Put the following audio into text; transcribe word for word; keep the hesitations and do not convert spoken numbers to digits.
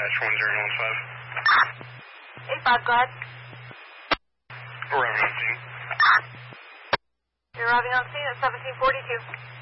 Dash one zero one five. eight five, go ahead. Arriving on scene. You're arriving on scene at seventeen forty-two.